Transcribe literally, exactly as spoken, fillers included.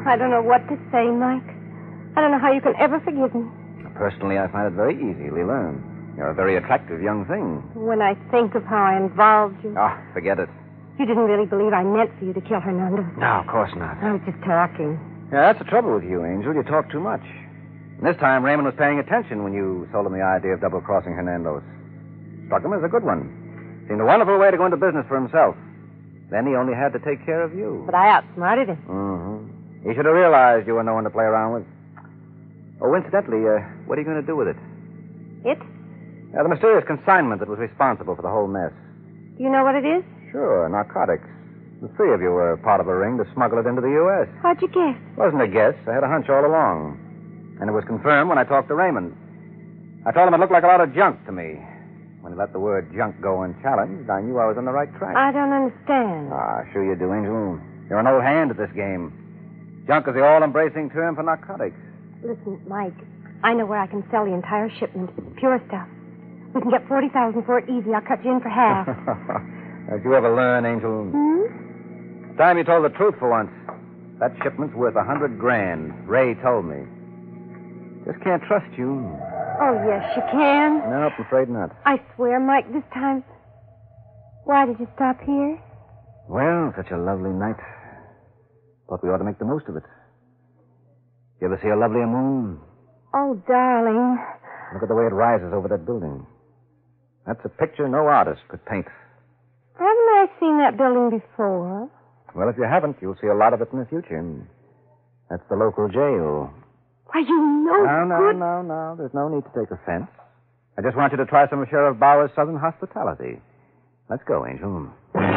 I don't know what to say, Mike. I don't know how you can ever forgive me. Personally, I find it very easily learned. You're a very attractive young thing. When I think of how I involved you... Ah, forget it. You didn't really believe I meant for you to kill Hernando. No, of course not. I was just talking. Yeah, that's the trouble with you, Angel. You talk too much. And this time, Raymond was paying attention when you sold him the idea of double-crossing Hernando's. Struck him as a good one. Seemed a wonderful way to go into business for himself. Then he only had to take care of you. But I outsmarted him. Mm-hmm. He should have realized you were no one to play around with. Oh, incidentally, uh, what are you going to do with it? It? Uh, the mysterious consignment that was responsible for the whole mess. Do you know what it is? Sure, narcotics. The three of you were part of a ring to smuggle it into the U S How'd you guess? It wasn't a guess. I had a hunch all along. And it was confirmed when I talked to Raymond. I told him it looked like a lot of junk to me. When he let the word junk go unchallenged, I knew I was on the right track. I don't understand. Ah, sure you do, Angel. You're an old hand at this game. Junk is the all-embracing term for narcotics. Listen, Mike, I know where I can sell the entire shipment. It's pure stuff. We can get forty thousand for it easy. I'll cut you in for half. Don't you ever learn, Angel? Hmm? It's time you told the truth for once. That shipment's worth a hundred grand. Ray told me. Just can't trust you. Oh, yes, you can. No, I'm afraid not. I swear, Mike, this time... Why did you stop here? Well, such a lovely night. Thought we ought to make the most of it. You ever see a lovelier moon? Oh, darling. Look at the way it rises over that building. That's a picture no artist could paint. Haven't I seen that building before? Well, if you haven't, you'll see a lot of it in the future. That's the local jail. Why, you know No, no, good... no, no. There's no need to take offense. I just want you to try some of Sheriff Bauer's southern hospitality. Let's go, Angel.